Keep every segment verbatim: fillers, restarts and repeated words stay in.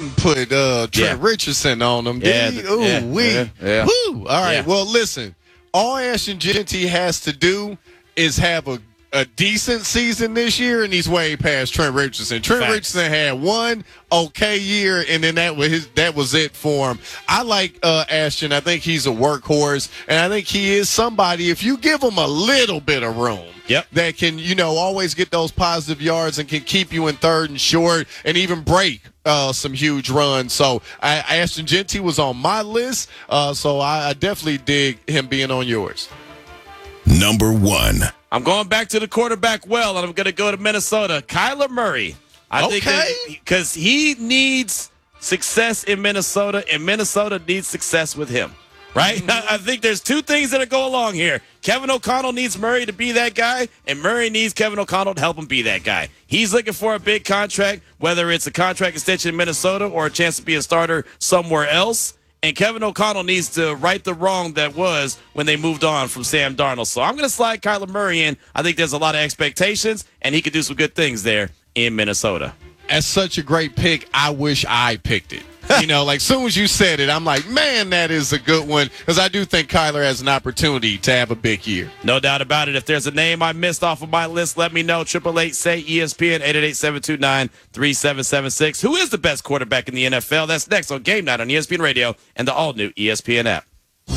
didn't put uh, Trent Yeah. Richardson on them, Yeah, did he? the- Ooh, yeah, wee. yeah, yeah. Woo. All right, Yeah. well, listen. All Ashton Genty has to do is have a, a decent season this year, and he's way past Trent Richardson. Trent Facts. Richardson had one okay year, and then that was his, that was it for him. I like uh, Ashton. I think he's a workhorse, and I think he is somebody, if you give him a little bit of room, Yep. that can, you know, always get those positive yards and can keep you in third and short and even break uh, some huge runs. So I, Ashton Genty was on my list, uh, so I, I definitely dig him being on yours. Number one. I'm going back to the quarterback well, and I'm going to go to Minnesota. Kyler Murray. I Okay. think because he needs success in Minnesota, and Minnesota needs success with him. Right? Mm-hmm. I, I think there's two things that go along here. Kevin O'Connell needs Murray to be that guy, and Murray needs Kevin O'Connell to help him be that guy. He's looking for a big contract, whether it's a contract extension in Minnesota or a chance to be a starter somewhere else. And Kevin O'Connell needs to right the wrong that was when they moved on from Sam Darnold. So I'm going to slide Kyler Murray in. I think there's a lot of expectations, and he could do some good things there in Minnesota. That's such a great pick. I wish I picked it. You know, like, soon as you said it, I'm like, man, that is a good one, because I do think Kyler has an opportunity to have a big year. No doubt about it. If there's a name I missed off of my list, let me know. Triple eight say E S P N, eight eight eight, seven two nine, three seven seven six. Who is the best quarterback in the N F L? That's next on Game Night on E S P N Radio and the all-new E S P N app.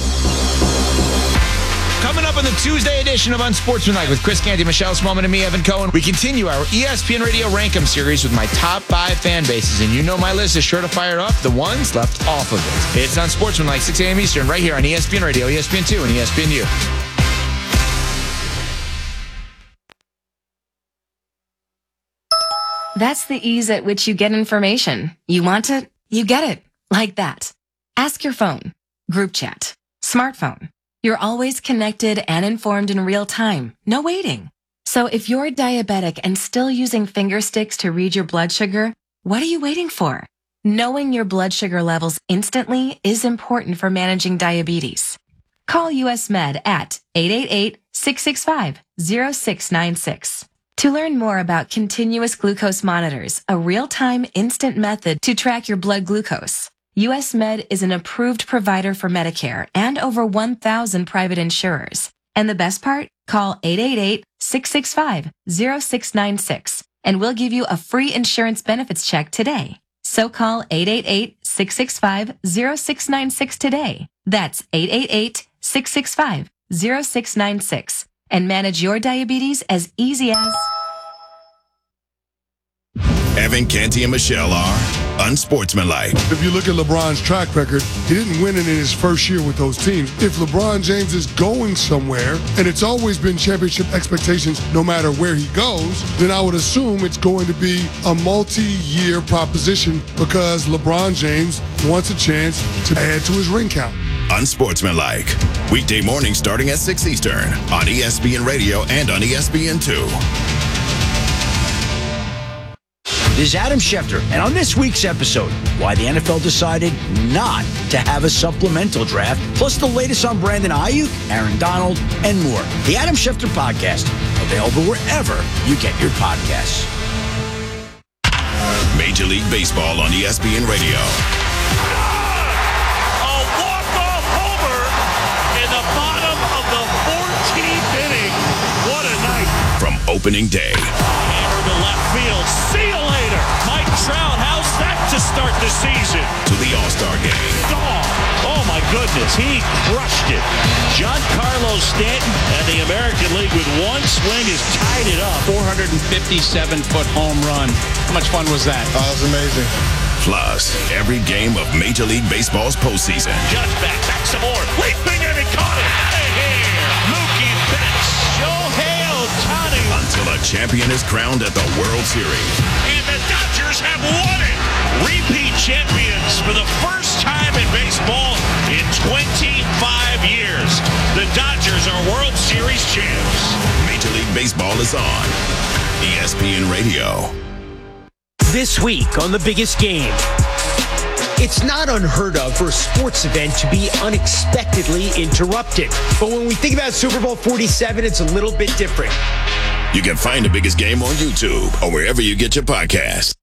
Coming up on the Tuesday edition of Unsportsmanlike with Chris Canty, Michelle Smallman, and me, Evan Cohen, we continue our E S P N Radio Rankem series with my top five fan bases. And you know my list is sure to fire up the ones left off of it. It's Unsportsmanlike, six a.m. Eastern, right here on E S P N Radio, E S P N two, and E S P N U. That's the ease at which you get information. You want it, you get it. Like that. Ask your phone. Group chat. Smartphone. You're always connected and informed in real time. No waiting. So if you're diabetic and still using finger sticks to read your blood sugar, what are you waiting for? Knowing your blood sugar levels instantly is important for managing diabetes. Call U S Med at eight eight eight, six six five, zero six nine six. To learn more about continuous glucose monitors, a real-time instant method to track your blood glucose, U S Med is an approved provider for Medicare and over one thousand private insurers. And the best part? Call eight eight eight, six six five, zero six nine six and we'll give you a free insurance benefits check today. So call eight eight eight, six six five, zero six nine six today. That's eight eight eight, six six five, zero six nine six and manage your diabetes as easy as... Evan Canty and Michelle are Unsportsmanlike. If you look at LeBron's track record, he didn't win it in his first year with those teams. If LeBron James is going somewhere, and it's always been championship expectations no matter where he goes, then I would assume it's going to be a multi-year proposition because LeBron James wants a chance to add to his ring count. Unsportsmanlike. Weekday morning starting at six Eastern on E S P N Radio and on E S P N two. This is Adam Schefter, and on this week's episode, why the N F L decided not to have a supplemental draft, plus the latest on Brandon Ayuk, Aaron Donald, and more. The Adam Schefter Podcast, available wherever you get your podcasts. Major League Baseball on E S P N Radio. A walk-off homer in the bottom of the fourteenth inning. What a night. From opening day. Hammer to left field. See you later. Mike Trout, how's that to start the season? To the All-Star Game. Gone. Oh, my goodness. He crushed it. Giancarlo Stanton and the American League with one swing has tied it up. four hundred fifty-seven foot home run. How much fun was that? Oh, it's amazing. Plus, every game of Major League Baseball's postseason. Judge back, back some more. Leaping and he caught it. Out of here. Mookie Betts. Shohei Ohtani. Until a champion is crowned at the World Series. And the Dodgers have won it. Repeat champions for the first time in baseball in twenty-five years. The Dodgers are World Series champs. Major League Baseball is on E S P N Radio. This week on The Biggest Game. It's not unheard of for a sports event to be unexpectedly interrupted. But when we think about Super Bowl forty-seven, it's a little bit different. You can find The Biggest Game on YouTube or wherever you get your podcasts.